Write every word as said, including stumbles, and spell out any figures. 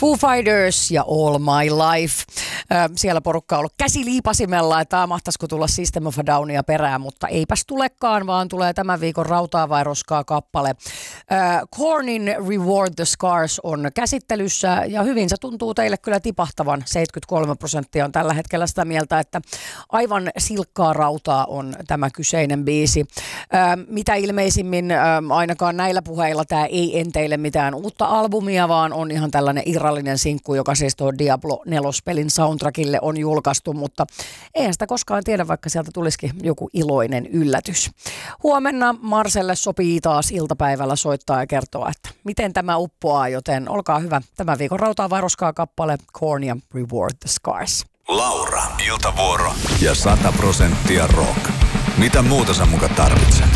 Foo Fighters ja All My Life. Ö, siellä porukka on ollut käsi liipasimella, että mahtaisiko tulla System of a Downia perään, mutta eipäs tulekaan, vaan tulee tämän viikon Rautaa vai roskaa kappale. Ö, Kornin Reward the Scars on käsittelyssä ja hyvin se tuntuu teille kyllä tipahtavan. seitsemänkymmentäkolme prosenttia on tällä hetkellä sitä mieltä, että aivan silkkaa rautaa on tämä kyseinen biisi. Ö, mitä ilmeisimmin ö, ainakaan näillä puheilla tämä ei enteile mitään uutta albumia, vaan on ihan tällainen irrallinen sinkku, joka siis tuo Diablo nelospelin soundtrackille on julkaistu, mutta eihän sitä koskaan tiedä, vaikka sieltä tulisikin joku iloinen yllätys. Huomenna Marselle sopii taas iltapäivällä soittaa ja kertoa, että miten tämä uppoaa, joten olkaa hyvä. Tämän viikon Rautaa vai roskaa kappale Korn ja Reward the Scars. Laura, iltavuoro ja sata prosenttia rock. Mitä muuta sä muka tarvitset?